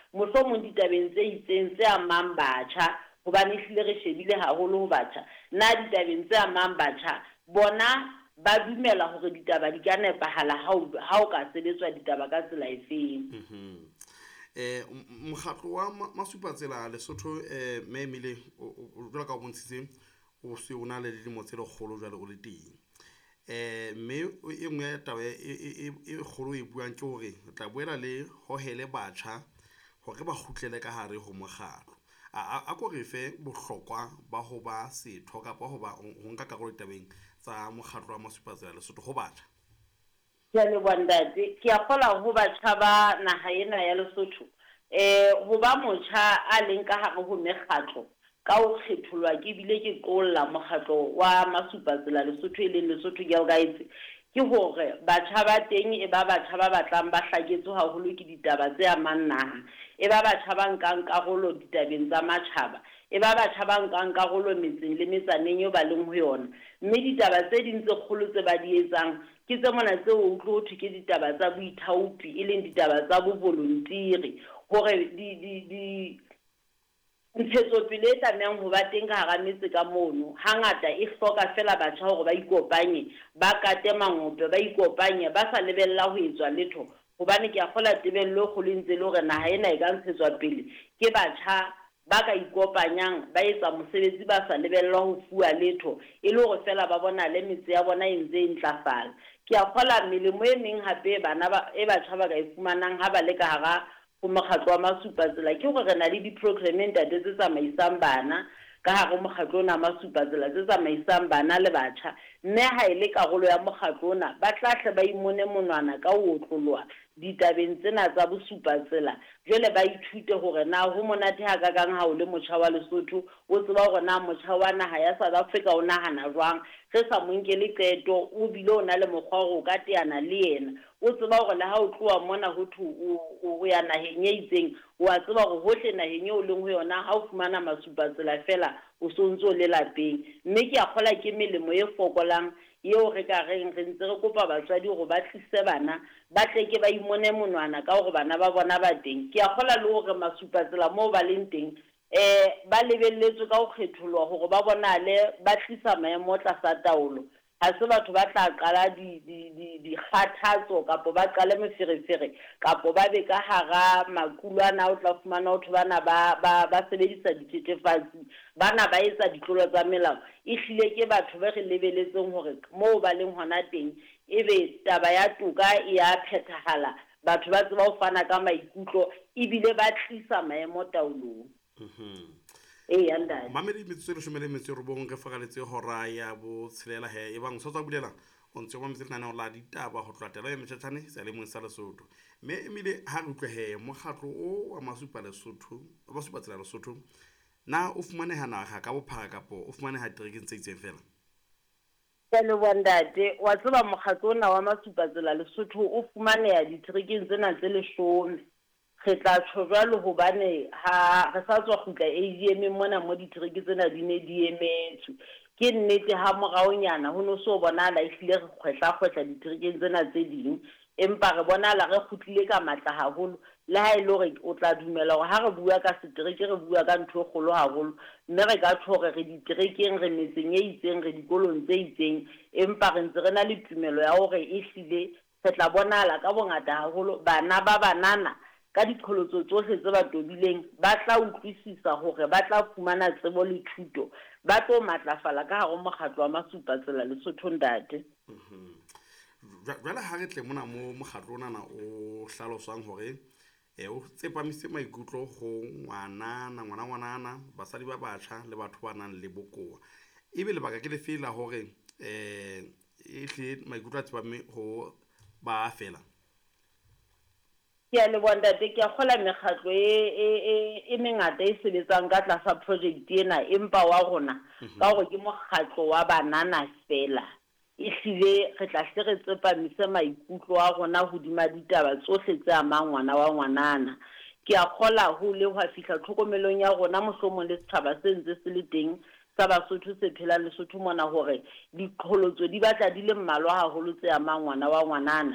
mohlomong ditabeng tse itseng tse amang batjha hobane ehlile re shebile haholo ho batjha nna ditabeng tse amang batjha bona ba dumela hore ditaba di ka nepahala ha o ka sebetswa ditaba ka tsela efeng. Mokgatlo wa Masupatsela Lesotho me Emile o jwalo ka o bontshitse o se o na le dilemo tse lekgolo jwale o le teng. Mme e nngwe ya taba e kgolo e buang ke hore re tla boela le hohele batjha hore ba kgutlele ka hare ho mokgatlo. A ko re fe bohlokwa ba ho ba setho kapa ho nka karolo ditabeng tsa mokgatlo wa Masupatsela Lesotho ho batjha. Ke le bondate ke a kgola ho batjha ba naha ena ya Lesotho ho ba motjha a leng ka hare ho mekgatlo ka ho kgetholwa ke bile ke qolla mokgatlo wa Masupatsela Lesotho e leng Lesotho Girl Guides ke hore batjha ba teng e ba batjha ba batlang ba hlaketswe haholo ke ditaba tse amang naha e ba batjha ba nkang karolo ditabeng tsa matjhaba e ba batjha ba nkang karolo metseng le metsaneng eo ba leng ho yona mme ditaba tse ding tse kgolo tse ba di etsang ke tse mona tse o utlwe ho thwe ke ditaba tsa boithaopi e leng ditaba tsa bo volunteer hore ntshetsopele e tlamehang ho ba teng ka hara metse ka mono hangata e hloka fela batjha hore ba ikopanye ba kate mangope ba ikopanye ba sa lebella ho etswa letho hobane ke a kgola tebello go le ntse le hore naha ena e ka ntshetswa pele ke batjha ba ka ikopanyang ba etsa mosebetsi ba sa lebella ho fuwa letho e le hore fela ba bona le metse ya bona e ntse e ntlafala ke a kgola melemo e meng hape batjha ba ka e fumanang ha ba le ka hara ho mokgatlo wa Masupatsela ke hore re na le di-programme tse tsamaisang bana ka hare ho mokgatlo ona Masupatsela tse tsamaisang bana le batjha mme ha e le karolo ya mokgatlo ona ba tlahle ba imone monwana ka ho otloloha ditabeng tsena tsa bosupatsela jwale ba ithute hore na ho monate ha kakang ha o le motjha wa Lesotho o tseba hore na motjha wa naha ya South Africa o nahana jwang re sa monkele qeto o bile o na le mokgwa o ka teana le yena o tseba hore le ha o tloa mona ho thu o ya naheng e itseng wa tseba hore hohle naheng eo leng ho yona ha o fumana Masupatsela fela o sontso le lapeng mme ke a kgola ke melemo e fokolang eo re ka reng re ntse re kopa batswadi hore ba tlise bana ba tle ke ba imone monwana ka hore bana ba bona ba teng ke a kgola le hore Masupatsela moo ba leng teng ba lebelletswe ka ho kgetholwa hore ba bonale ba tlisa maemo tlasa taolo ha se batho ba tla qala dikgathatso kapo ba qale meferefere kapo ba be ka hara makulwana o tla fumana batho bana ba sebedisa dithethefatsi bana ba etsa ditlolo tsa melao ehlile ke batho ba re lebeletseng hore moo ba leng hona teng ebe taba ya toka e ya phethahala batho ba tseba ho fana ka maikutlo ebile ba tlisa maemo taolong. Mamedi metsotso le shome le metso re bong re fagaletse hora ya bo tshelela he e bang so tsa bulela o ntse wa metseng nana o la ditaba ho tlatela ya metjhatshane se le mong sa Lesotho mme emile ha re utlwe he mokgatlo o wa Masupatsela Lesotho na o fumaneha naga ka bophara kapo o fumaneha diterekeng tse itseng fela. Ke le bondate wa tseba mokgatlo ona wa Masupatsela Lesotho o fumaneha diterekeng tsena tse 10 re tla tshwarwa hobane ha re sa tswa khutla AGM mona mo ditereke tsena di ne di emetswe ke nnete ha moraonyana ho no so bonala ehlile re kgwetla diterekeng tsena tse ding empa re bonala re khutlile ka matla haholo le ha ile hore o tla dumela hore ha re bua ka setereke re bua ka ntho e kgolo haholo mme re ka tshore re diterekeng re metseng e itseng re dikolong tse itseng empa re ntse re na le tumelo ya hore ehlile re tla bonala ka bongata haholo bana ba banana ka diqholotso tsohle tse ba tobileng ba tla utlwisisa hore ba tla fumana tsebo le thuto ba tlo matlafala ka hare ho mokgatlo wa Masupatsela Lesotho ntate. Jwale ha re tle mona mo mokgatlo onana o hlalosang hore o tsepamise maikutlo ho ngwanana basadi ba batjha le batho ba nang le bokowa ebe lebaka ke le fela hore e hle maikutlo a tsepame ho ba fela. Ke a le bondate ke a kgola mekgatlo e mengata e sebetsang ka tlasa project ena empa wa rona ka hore ke mokgatlo wa banana fela ehlile re tla hle re tsepamise maikutlo a rona hodima ditaba tsohle tse amang ngwana wa ngwanana ke a kgola ho le hwa fihla tlhokomelong ya rona mohlomong le setjhaba se ntse se le teng sa Basotho se phelang Lesotho mona hore diqholotso di batla di le mmalwa haholo tse amang ngwana wa ngwanana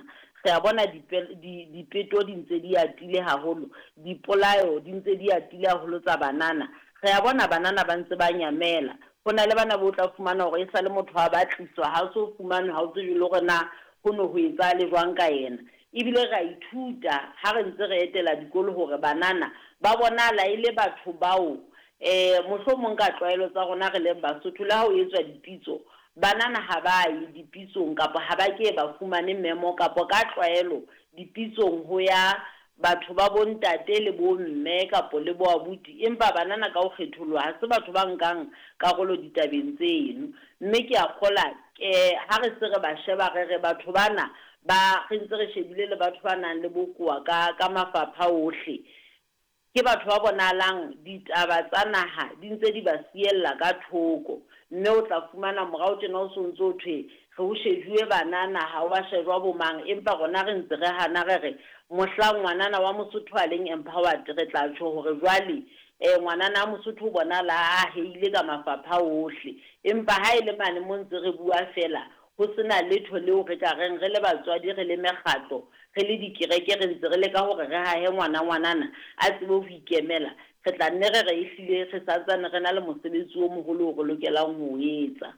re a bona dipeto di ntse di atile haholo, dipolayo di ntse di atile haholo tsa banana. Re a bona banana ba ntse ba nyamela. Go na le bana bo tla fumana gore e sa le motho a batliswa, ha o so fumane ha o tse jole gore na go no go etsa le jwang ka yena. Ebile ra ithuta ha re ntse re etela dikolo gore banana ba bonala e le batho bao mohlomong ka tlwaelo tsa rona re leng Basotho le ha o etswa dipitso banana ha ba ye dipitsong kapa ha ba ke ba fumane memo kapa ka tlwaelo dipitsong ho ya batho ba bontate le bo mme kapo le bo abuti empa banana ka o kgetholwa ha se batho ba nkang karolo ditabeng tseno. Mme ke a kgola ha re se re ba sheba re batho bana ba re ntse re shebile le batho ba nang le bokoa ka mafapha ohle ke batho ba bonalang ditaba tsa naha di ntse di ba siella ka thoko. Mme o tla fumana morao tjena o sontse o thwe re o shejuwe banana ha o ba shejwa bomang empa rona re ntse re hana re mohlang ngwanana wa Mosotho a leng empowered re tla tjho hore jwale ngwanana wa Mosotho o bonala a heile ka mafapha ohle empa ha ile mane mo ntse re bua fela go sena letho leo re ka reng re le batswadi re le mekgatlo re le dikereke re ntse re le ka hore re hahe ngwanana a tsebe ho ikemela re tla nne re ehlile re sa tsane re na le mosebetsi o moholo o re lokelang ho etsa.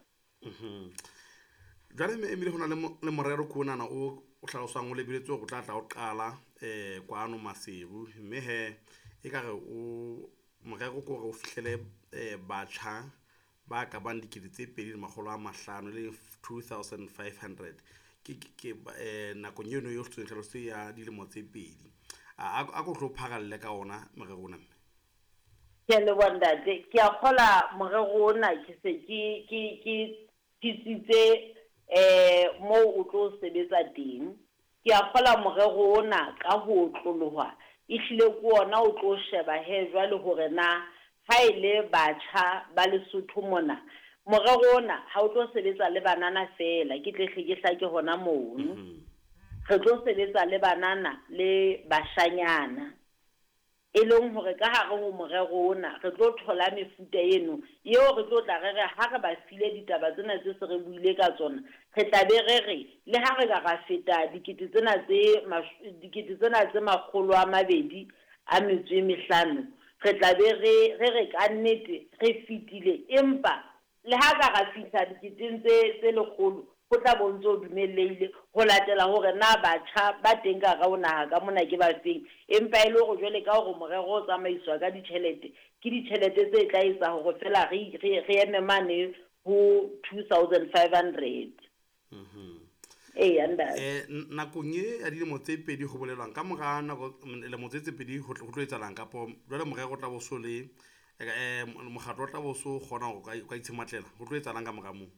Jwale Emily ho na le morero ko nana o hlalosang o lebeletse go tla o qala kwano Maseru mme he e ka re o morero ko re o fihlele batjha ba ka bang 2500 le 2500 ke nakong eno yo tshweng tlhaloso ya dilemo tse pedi a go tlo phagalle ka ona morero ona. Ke le bondate ke a kgola morero ona ke se ke tsitse mo o tlo sebetsa teng ke a kgola morero ona ka ho tloloha ehlile ko ona o tlo sheba he jwale hore na ha ile batjha ba Lesotho mona morero ona ha o tlo sebetsa le banana fela ke tle ke hlake hona mono re tlo sebetsa le banana le bashanyana e leng hore ka hare ho morero ona re tlo thola mefuta eno eo re tlo tla re ha re ba file ditaba tsena tse se re buile ka tsona re tla be re le ha re ka ga feta dikete tsena tse 250 re tla be re ka nnete re fitile empa le ha ka ga fita diketeng tse lekgolo go tla bontse o dumellehile go latela hore na batjha ba teng ka ga ona ka mona ke ba feng empa ile go jwele ka hore morero o tsamaiswa ka ditšhelete ke ditšhelete tse tla etsa hore fela re eme mane ho 2500 nakong e ya dilemo tse pedi go bolelwang ka mora nako dilemo tse pedi go tlo etsalang kapo jwale morero o tla bo so le mokgatlo o tla bo so gona go ka itshematlela go tlo etsalang ka mora moo.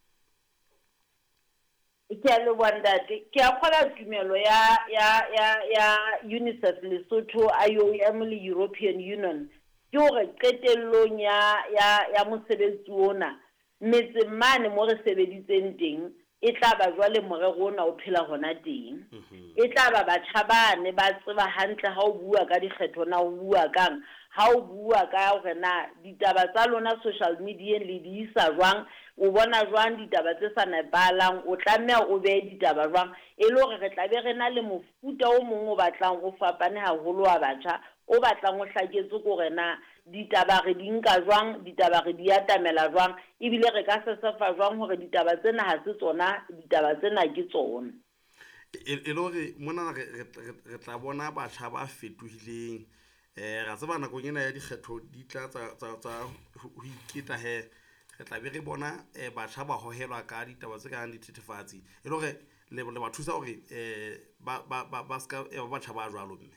Ke a le bondate ke a kgola tumelo ya UNICEF Lesotho IOM le European Union ke hore qetellong ya mosebetsi ona metse mane mo re sebeditseng teng e tla ba jwale morero ona o phela hona teng e tla ba batjha bane ba tseba hantle ha o bua ka dikgetho na o bua kang ha o bua ka hore na ditaba tsa lona social media le di isa jwang o bona jwang ditaba tse sa nepalang o tlameha o be ditaba jwang e le hore re tla be re na le mofuta o mong o batlang o fapane haholo wa batjha o batlang o hlaketse gore na ditaba re di nka jwang ditaba re di atamela jwang ebile re ka sesefa jwang hore ditaba tsena ha se tsona ditaba tsena ke tsona e le hore mona re tla bona batjha ba fetohileng ga tseba nakong ena ya dikgetho di tla tsa ho iketa he re tla be re bona batjha ba hohelwa ka ditaba tse kang dithethefatsi e le hore le ba thusa hore ba ska batjha ba jwalo mme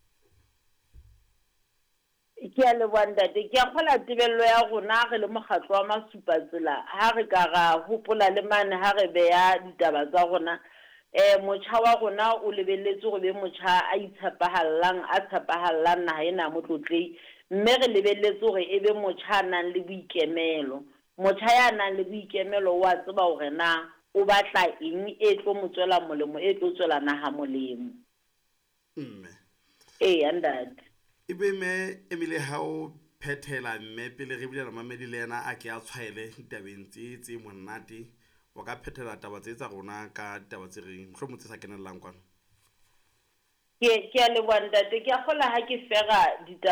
ke a le bondate ke a kgola tebello ya rona re le mokgatlo wa Masupatsela ha re ka ra hopola le mane ha re beya ditaba tsa rona motjha wa rona o lebelletse go be motjha a tshepahallang naha ena motlotlei mme re lebelletse gore e be motjha nang le boikemelo motjha ya nang le boikemelo wa tseba hore na o batla eng e tlo motswela molemo e tlo tswela naha molemo andad ebe me Emily ha o phethela mme pele re bulela mamedi le yena a ke a tshwaele ditabeng tse monate wa ka phethela taba tse tsa rona ka taba tse reng mohlomong tse sa kenellang kwano ke a leboha ntate ke a kgola ha ke fega